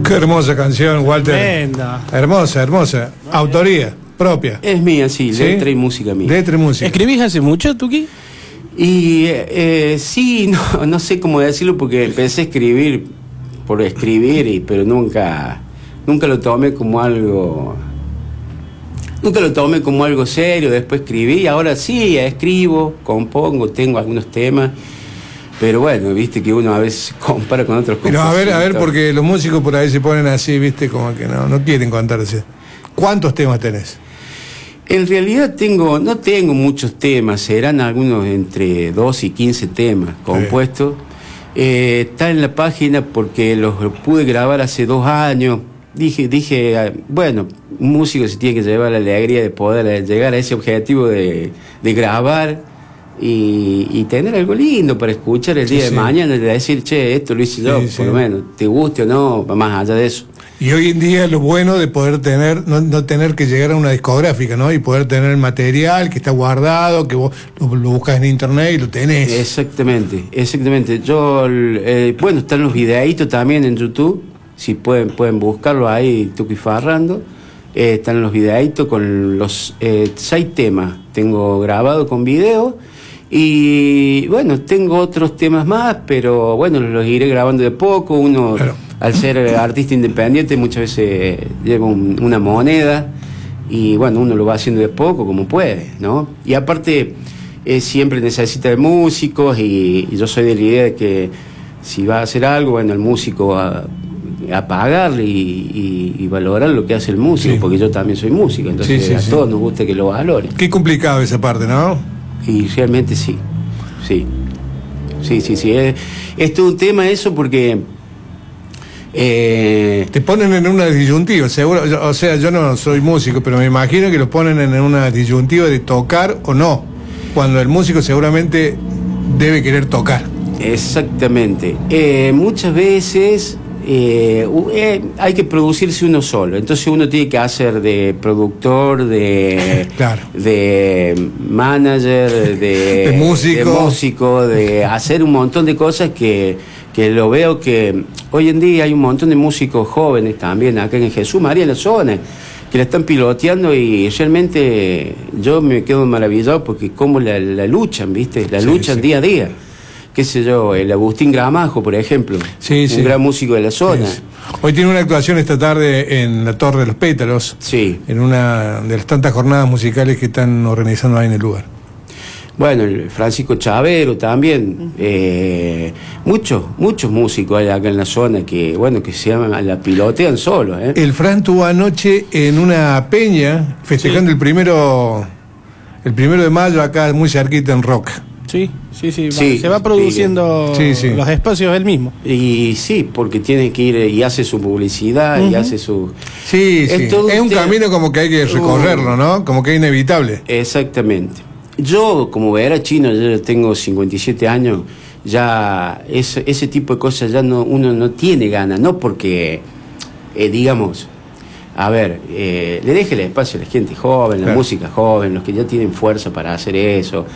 Qué hermosa canción, Walter. Tremenda. Hermosa, hermosa. Autoría propia. Es mía, sí, letra y música mía. Letra y música. ¿Escribís hace mucho, Tuki? Y sí, no sé cómo decirlo, porque empecé a escribir por escribir, pero nunca lo tomé como algo... Nunca lo tomé como algo serio. Después escribí, ahora sí, escribo, compongo, tengo algunos temas. Pero bueno, viste que uno a veces compara con otros Pero a ver, porque los músicos por ahí se ponen así, viste, como que no quieren contarse. ¿Cuántos temas tenés? En realidad no tengo muchos temas, serán algunos entre 12 y 15 temas compuestos. Está en la página porque los pude grabar hace 2 años. Dije, bueno, un músico se tiene que llevar la alegría de poder llegar a ese objetivo de grabar y tener algo lindo para escuchar el día de mañana, de decir, che, esto lo hice yo, por lo menos, te guste o no, más allá de eso. Y hoy en día lo bueno de poder tener, no tener que llegar a una discográfica, ¿no? Y poder tener el material que está guardado, que vos lo buscas en internet y lo tenés. Exactamente. Yo, bueno, están los videitos también en YouTube. Si pueden buscarlo ahí, Tuki Farrando. Están los videitos con los 6 temas. Tengo grabado con video. Y bueno, tengo otros temas más, pero bueno, los iré grabando de poco. Uno, claro, al ser artista independiente, muchas veces lleva una moneda. Y bueno, uno lo va haciendo de poco como puede, ¿no? Y aparte, siempre necesita de músicos. Y yo soy de la idea de que si va a hacer algo, bueno, el músico a pagarle y valorar lo que hace el músico, porque yo también soy músico, entonces a todos nos gusta que lo valoren. Qué complicado esa parte, ¿no? Y realmente sí. Es todo un tema eso, porque te ponen en una disyuntiva, seguro. O sea, yo no soy músico, pero me imagino que lo ponen en una disyuntiva de tocar o no, cuando el músico seguramente debe querer tocar. Exactamente. Muchas veces hay que producirse uno solo, entonces uno tiene que hacer de productor, claro, de manager, de músico, de hacer un montón de cosas que lo veo que hoy en día hay un montón de músicos jóvenes también acá en Jesús María, en la zona, que la están piloteando, y realmente yo me quedo maravillado porque cómo la luchan, ¿viste? Luchan día a día. Qué sé yo, el Agustín Gramajo, por ejemplo, un gran músico de la zona. Hoy tiene una actuación esta tarde en la Torre de los Pétalos, en una de las tantas jornadas musicales que están organizando ahí en el lugar. Bueno, el Francisco Chavero también, muchos músicos hay acá en la zona que se llaman, la pilotean solo. El Fran estuvo anoche en una peña festejando el primero de mayo acá muy cerquita en Roca. Sí, se va produciendo los espacios él mismo. Y sí, porque tiene que ir y hace su publicidad y hace su... Es un camino como que hay que recorrerlo, ¿no? Como que es inevitable. Exactamente. Yo, como verá Chino, yo tengo 57 años, ya ese tipo de cosas ya uno no tiene ganas, no porque, digamos... A ver, le deje el espacio a la gente joven, la música joven, los que ya tienen fuerza para hacer eso.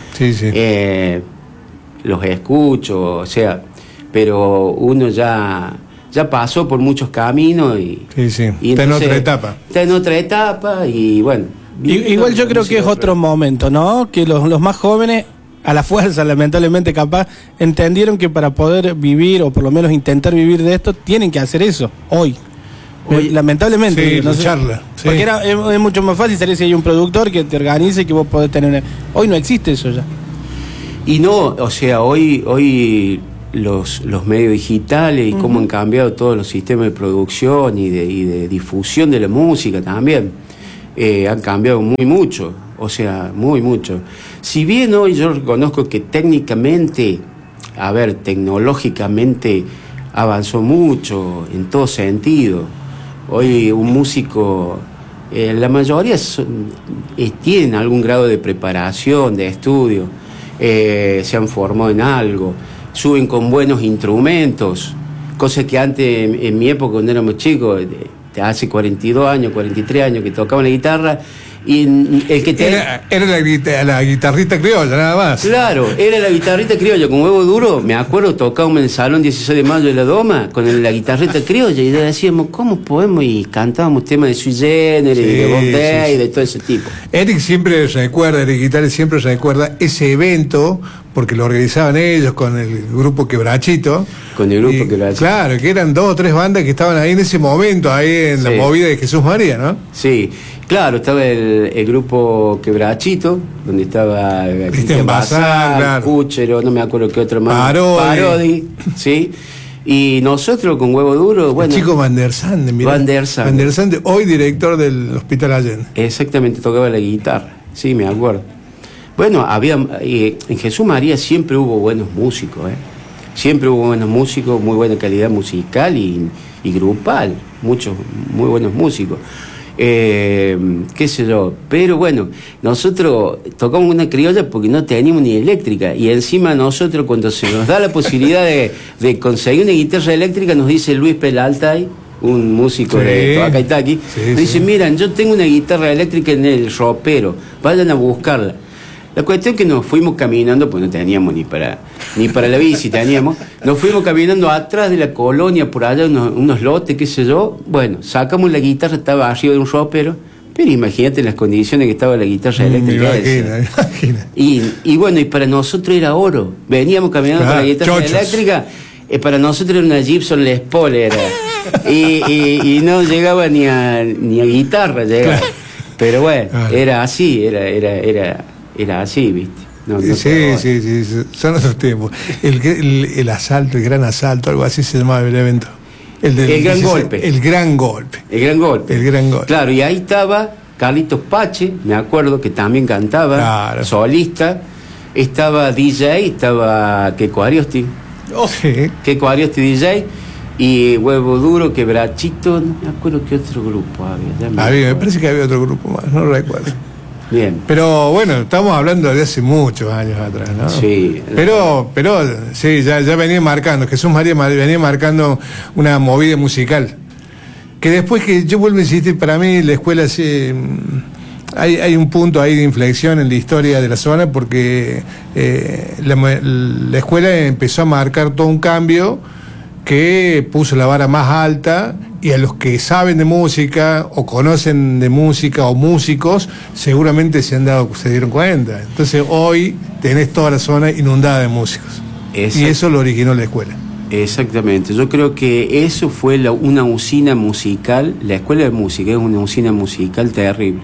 Los escucho, o sea, pero uno ya pasó por muchos caminos y está en otra etapa. Está en otra etapa y bueno. Igual yo creo que es otro momento, ¿no? Que los más jóvenes, a la fuerza, lamentablemente capaz, entendieron que para poder vivir, o por lo menos intentar vivir de esto, tienen que hacer eso, hoy. Lamentablemente, charla. Porque es mucho más fácil salir si hay un productor que te organice y que vos podés tener. Hoy no existe eso ya. Y no, o sea, hoy los medios digitales y cómo han cambiado todos los sistemas de producción y de difusión de la música también, han cambiado muy mucho, o sea, muy mucho. Si bien hoy yo reconozco que técnicamente, tecnológicamente avanzó mucho en todo sentido. Hoy un músico, la mayoría tienen algún grado de preparación, de estudio, se han formado en algo, suben con buenos instrumentos, cosa que antes, en mi época, cuando éramos chicos, hace 42 años, 43 años, que tocaban la guitarra, Y el que era la guitarrita criolla, nada más. Claro, era la guitarrita criolla con Huevo Duro. Me acuerdo, tocábamos en el Salón 16 de Mayo de la Doma con la guitarrita criolla y decíamos, ¿cómo podemos? Y cantábamos temas de Sui Generis, de Bob Day, de todo ese tipo. Eric Guitare siempre recuerda ese evento, porque lo organizaban ellos con el grupo Quebrachito. Con el grupo Quebrachito. Claro, que eran 2 o 3 bandas que estaban ahí en ese momento, ahí en la movida de Jesús María, ¿no? Sí, claro, estaba el grupo Quebrachito, donde estaba Cristian Bazán, claro. Cúchero, no me acuerdo qué otro más. Parodi, sí. Y nosotros con Huevo Duro, bueno. El chico Van der Sande, mira. Van der Sande, hoy director del Hospital Allende. Exactamente, tocaba la guitarra, sí, me acuerdo. Bueno, en Jesús María siempre hubo buenos músicos, siempre hubo buenos músicos, muy buena calidad musical y grupal, muchos muy buenos músicos. Qué sé yo, pero bueno, nosotros tocamos una criolla porque no teníamos ni eléctrica, y encima nosotros, cuando se nos da la posibilidad de conseguir una guitarra eléctrica, nos dice Luis Pelaltay, un músico de Toacaitaqui, nos dice, miran, yo tengo una guitarra eléctrica en el ropero, vayan a buscarla. La cuestión es que nos fuimos caminando, pues no teníamos ni para la bici, nos fuimos caminando atrás de la colonia, por allá, unos lotes, qué sé yo. Bueno, sacamos la guitarra, estaba arriba de un ropero, pero imagínate las condiciones que estaba la guitarra eléctrica. Imagina. Y bueno, y para nosotros era oro. Veníamos caminando con la guitarra eléctrica, para nosotros era una Gibson Les Paul, y no llegaba ni a guitarra, llegaba. Claro. Pero bueno, era así, era así, ¿viste? No sí, son otros tiempos. El asalto, el gran asalto, algo así se llamaba el evento. El gran golpe. El gran golpe. Claro, y ahí estaba Carlitos Pache, me acuerdo que también cantaba, solista. Estaba DJ, estaba Queco Ariosti. Queco Ariosti DJ. Y Huevo Duro, Quebrachito, no me acuerdo qué otro grupo había. Me parece que había otro grupo más, no recuerdo. Bien. Pero bueno, estamos hablando de hace muchos años atrás, ¿no? Sí. Pero sí, ya venía marcando, Jesús María venía marcando una movida musical. Que después, que yo vuelvo a insistir, para mí la escuela sí, hay un punto ahí de inflexión en la historia de la zona, porque la escuela empezó a marcar todo un cambio que puso la vara más alta, y a los que saben de música o conocen de música o músicos seguramente se dieron cuenta. Entonces hoy tenés toda la zona inundada de músicos. Y eso lo originó la escuela. Exactamente, yo creo que eso fue una usina musical. La escuela de música es una usina musical terrible.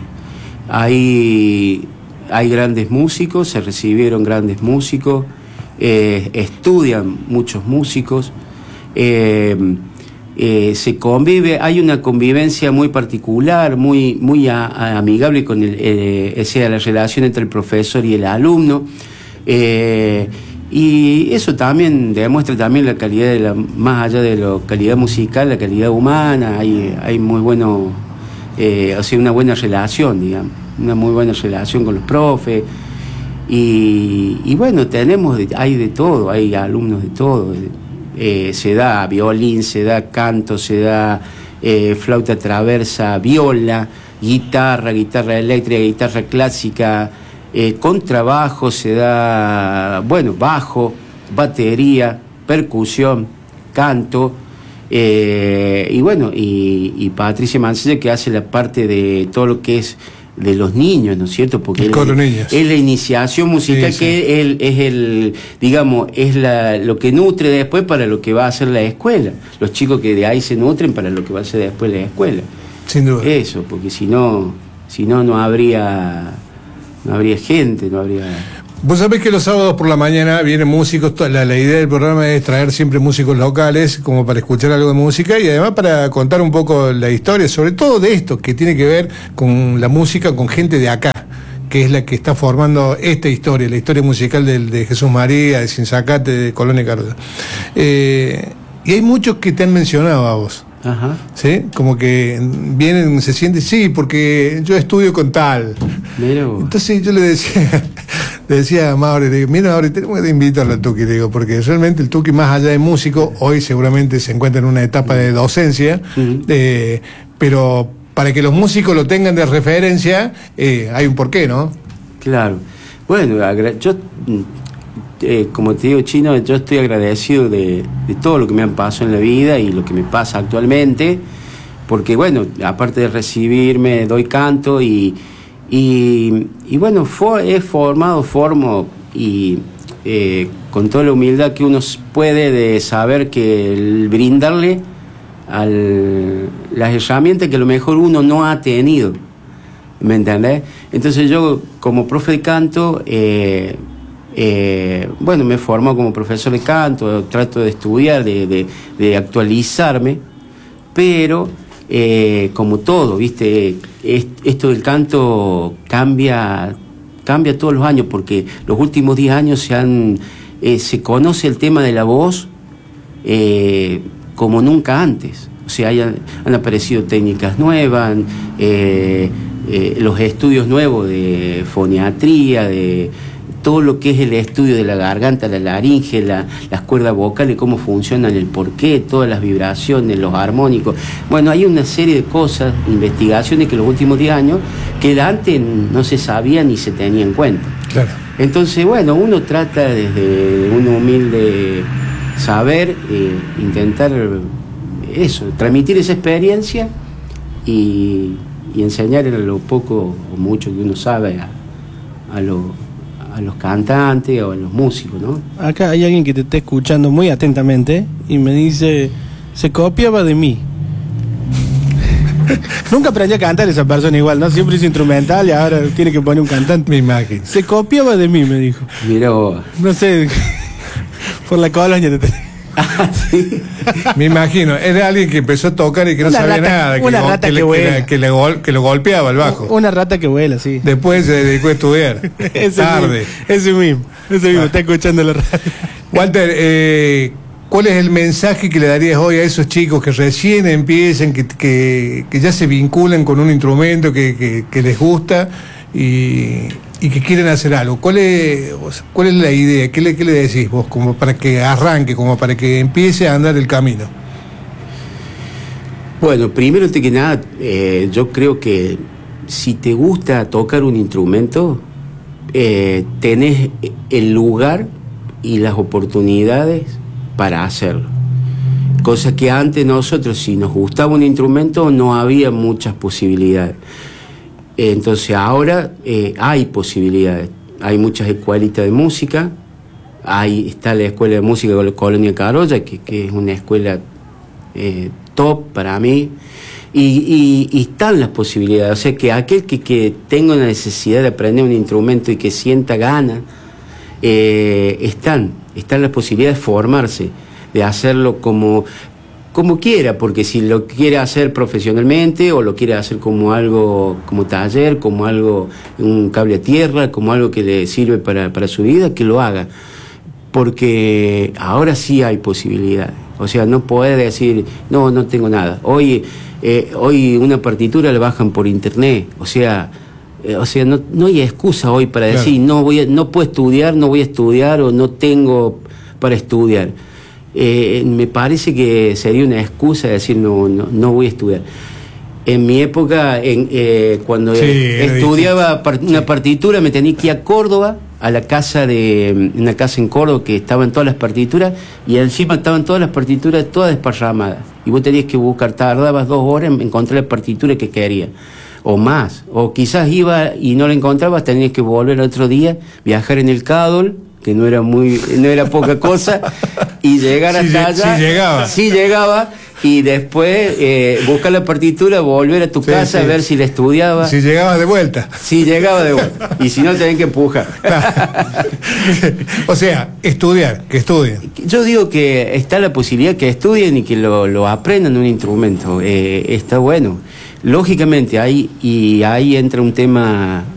Hay grandes músicos, se recibieron grandes músicos, estudian muchos músicos. Se convive, hay una convivencia muy particular, muy amigable con la relación entre el profesor y el alumno, y eso también demuestra también la calidad más allá de la calidad musical, la calidad humana. Hay muy bueno, una buena relación, digamos, una muy buena relación con los profes. Y bueno, hay de todo, hay alumnos de todo. Se da violín, se da canto, se da flauta traversa, viola, guitarra eléctrica, guitarra clásica, contrabajo, se da, bajo, batería, percusión, canto, y Patricia Mancilla, que hace la parte de todo lo que es de los niños, ¿no es cierto? Porque es la iniciación musical, que es lo que nutre después para lo que va a hacer la escuela. Los chicos que de ahí se nutren para lo que va a hacer después la escuela. Sin duda. Eso, porque si no habría gente, no habría... Vos sabés que los sábados por la mañana vienen músicos. La idea del programa es traer siempre músicos locales, como para escuchar algo de música, y además para contar un poco la historia, sobre todo de esto, que tiene que ver con la música, con gente de acá, que es la que está formando esta historia, la historia musical de Jesús María, de Sinzacate, de Colonia Carolla. Y hay muchos que te han mencionado a vos. Ajá. ¿Sí? Como que vienen, se sienten, sí, porque yo estudio con tal. Entonces yo le decía a Mauri, le digo, mira, Mauri, tenemos que invitarlo al Tuki, digo, porque realmente el Tuki, más allá de músico, hoy seguramente se encuentra en una etapa de docencia, pero para que los músicos lo tengan de referencia, hay un porqué, ¿no? Claro. Bueno, yo, como te digo, Chino, yo estoy agradecido de todo lo que me han pasado en la vida y lo que me pasa actualmente, porque, bueno, aparte de recibirme, doy canto y bueno, formo y con toda la humildad que uno puede de saber que el brindarle las herramientas que a lo mejor uno no ha tenido, ¿me entendés? Entonces yo, como profe de canto, bueno, me formo como profesor de canto, trato de estudiar, de actualizarme, pero como todo, ¿viste? Esto del canto cambia todos los años, porque los últimos 10 años se conoce el tema de la voz como nunca antes. O sea, han aparecido técnicas nuevas, los estudios nuevos de foniatría, de todo lo que es el estudio de la garganta, la laringe, las cuerdas vocales, cómo funcionan, el porqué, todas las vibraciones, los armónicos. Bueno, hay una serie de cosas, investigaciones que los últimos 10 años, que antes no se sabía ni se tenía en cuenta. Claro. Entonces, bueno, uno trata desde un humilde saber, intentar eso, transmitir esa experiencia y enseñar lo poco o mucho que uno sabe a los cantantes o a los músicos, ¿no? Acá hay alguien que te está escuchando muy atentamente y me dice, se copiaba de mí. Nunca aprendí a cantar esa persona igual, ¿no? Siempre hizo instrumental y ahora tiene que poner un cantante. Mi máquina. Se copiaba de mí, me dijo. Mira vos. No sé, por la colonia te... Sí. Me imagino, era alguien que empezó a tocar y que no sabía nada, que lo golpeaba el bajo. Una rata que vuela, sí. Después se dedicó a estudiar. Tarde. Ese mismo, está escuchando la radio. Walter, ¿cuál es el mensaje que le darías hoy a esos chicos que recién empiezan, que ya se vinculan con un instrumento que les gusta y que quieren hacer algo? ¿Cuál es la idea? ¿Qué le decís vos como para que arranque, como para que empiece a andar el camino? Bueno, primero que nada, yo creo que si te gusta tocar un instrumento, tenés el lugar y las oportunidades para hacerlo. Cosa que antes nosotros, si nos gustaba un instrumento, no había muchas posibilidades. Entonces ahora hay posibilidades, hay muchas escuelitas de música, está la escuela de música de la Colonia Carolla, que es una escuela top para mí, y están las posibilidades. O sea que aquel que tenga una necesidad de aprender un instrumento y que sienta ganas, están las posibilidades de formarse, de hacerlo como quiera, porque si lo quiere hacer profesionalmente o lo quiere hacer como algo, como taller, como algo, un cable a tierra, como algo que le sirve para su vida, que lo haga, porque ahora sí hay posibilidades. O sea, no podés decir, no tengo nada. Hoy una partitura la bajan por internet, o sea, no hay excusa hoy para decir, claro, no puedo estudiar, no voy a estudiar o no tengo para estudiar. Me parece que sería una excusa de decir no voy a estudiar. En mi época, cuando estudiaba una partitura, me tenía que ir a Córdoba, a una casa en Córdoba que estaban todas las partituras, y encima estaban todas las partituras todas desparramadas. Y vos tenías que buscar, tardabas 2 horas en encontrar la partitura que querías, o más. O quizás iba y no la encontrabas, tenías que volver otro día, viajar en el Cadol, que no era poca cosa, y llegar hasta allá. Sí llegaba, y después buscar la partitura, volver a tu casa, a ver si la estudiaba. Si llegabas de vuelta. Si llegaba de vuelta. Y si no, tenían que empujar. O sea, que estudien. Yo digo que está la posibilidad que estudien y que lo aprendan un instrumento. Está bueno. Lógicamente, ahí entra un tema